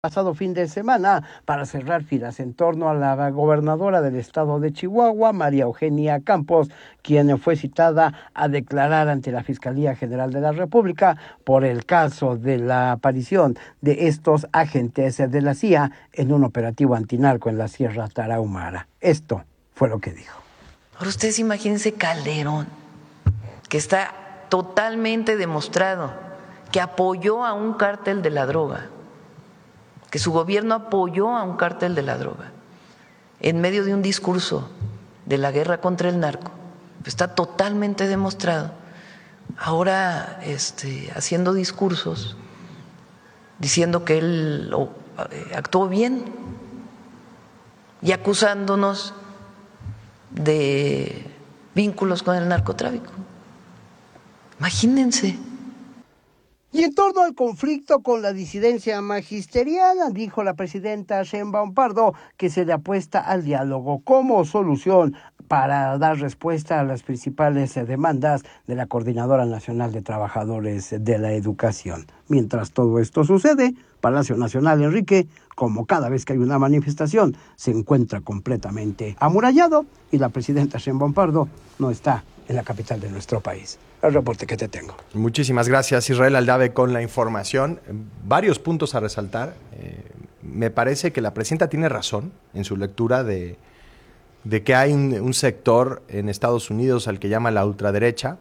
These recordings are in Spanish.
pasado fin de semana para cerrar filas en torno a la gobernadora del estado de Chihuahua, María Eugenia Campos, quien fue citada a declarar ante la Fiscalía General de la República por el caso de la aparición de estos agentes de la CIA en un operativo antinarco en la Sierra Tarahumara. Esto fue lo que dijo. Ahora ustedes imagínense Calderón, que está totalmente demostrado que apoyó a un cártel de la droga, que su gobierno apoyó a un cártel de la droga en medio de un discurso de la guerra contra el narco. Está totalmente demostrado. Ahora haciendo discursos diciendo que él actuó bien y acusándonos de vínculos con el narcotráfico. Imagínense. Y en torno al conflicto con la disidencia magisteriana, dijo la presidenta Sheinbaum Pardo que se le apuesta al diálogo como solución para dar respuesta a las principales demandas de la Coordinadora Nacional de Trabajadores de la Educación. Mientras todo esto sucede, Palacio Nacional, Enrique, como cada vez que hay una manifestación, se encuentra completamente amurallado y la presidenta Sheinbaum Pardo no está en la capital de nuestro país. El reporte que te tengo. Muchísimas gracias, Israel Aldave, con la información. Varios puntos a resaltar. Me parece que la presidenta tiene razón en su lectura de que hay un sector en Estados Unidos al que llama la ultraderecha.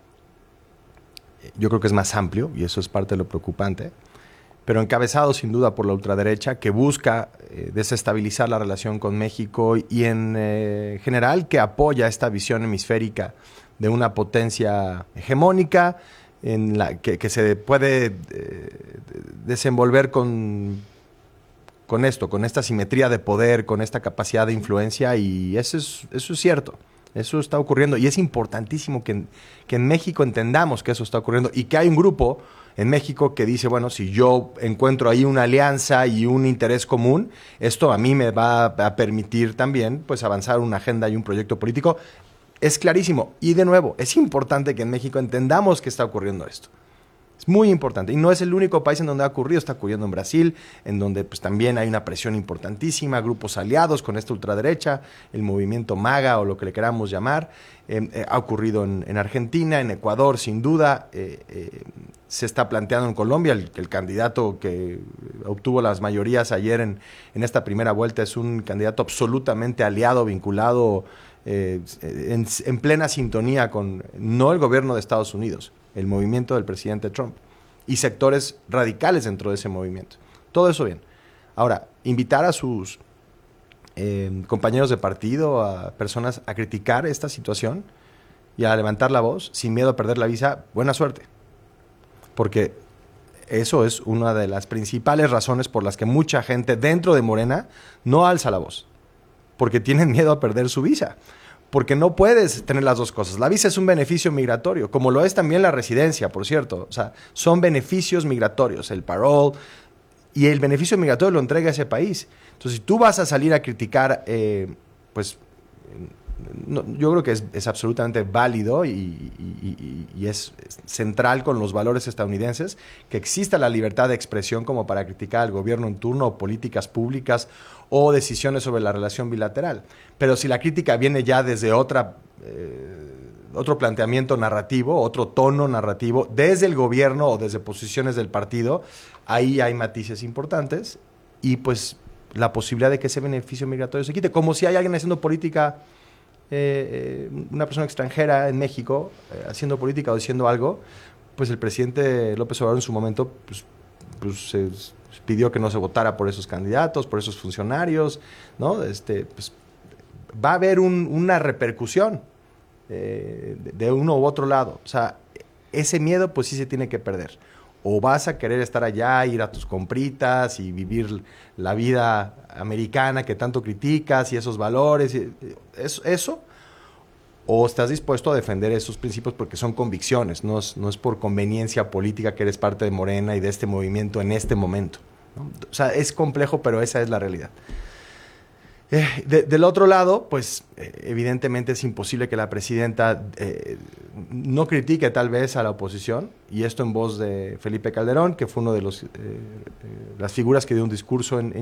Yo creo que es más amplio y eso es parte de lo preocupante, pero encabezado sin duda por la ultraderecha que busca desestabilizar la relación con México y en general que apoya esta visión hemisférica de una potencia hegemónica en la que se puede desenvolver con esta simetría de poder, con esta capacidad de influencia, y eso es cierto, eso está ocurriendo, y es importantísimo que en México entendamos que eso está ocurriendo, y que hay un grupo en México que dice, bueno, si yo encuentro ahí una alianza y un interés común, esto a mí me va a permitir también pues avanzar una agenda y un proyecto político. Es clarísimo, y de nuevo, es importante que en México entendamos que está ocurriendo esto. Es muy importante, y no es el único país en donde ha ocurrido, está ocurriendo en Brasil, en donde pues también hay una presión importantísima, grupos aliados con esta ultraderecha, el movimiento MAGA o lo que le queramos llamar, ha ocurrido en Argentina, en Ecuador, sin duda, se está planteando en Colombia, el candidato que obtuvo las mayorías ayer en esta primera vuelta es un candidato absolutamente aliado, vinculado, en plena sintonía con, no el gobierno de Estados Unidos, el movimiento del presidente Trump y sectores radicales dentro de ese movimiento. Todo eso bien. Ahora, invitar a sus compañeros de partido, a personas a criticar esta situación y a levantar la voz sin miedo a perder la visa, buena suerte. Porque eso es una de las principales razones por las que mucha gente dentro de Morena no alza la voz. Porque tienen miedo a perder su visa. Porque no puedes tener las dos cosas. La visa es un beneficio migratorio, como lo es también la residencia, por cierto. O sea, son beneficios migratorios, el parole, y el beneficio migratorio lo entrega ese país. Entonces, si tú vas a salir a criticar, no, yo creo que es absolutamente válido y es central con los valores estadounidenses que exista la libertad de expresión como para criticar al gobierno en turno o políticas públicas o decisiones sobre la relación bilateral. Pero si la crítica viene ya desde otro planteamiento narrativo, otro tono narrativo, desde el gobierno o desde posiciones del partido, ahí hay matices importantes y pues la posibilidad de que ese beneficio migratorio se quite. Como si hay alguien haciendo política, una persona extranjera en México, haciendo política o diciendo algo, pues el presidente López Obrador en su momento pues pidió que no se votara por esos candidatos, por esos funcionarios, ¿no? Pues va a haber una repercusión de uno u otro lado. O sea, ese miedo pues sí se tiene que perder. O vas a querer estar allá, ir a tus compritas y vivir la vida americana que tanto criticas y esos valores, eso, o estás dispuesto a defender esos principios porque son convicciones, no es por conveniencia política que eres parte de Morena y de este movimiento en este momento, ¿no? O sea, es complejo, pero esa es la realidad. Del otro lado, pues evidentemente es imposible que la presidenta no critique tal vez a la oposición, y esto en voz de Felipe Calderón, que fue uno de las figuras que dio un discurso en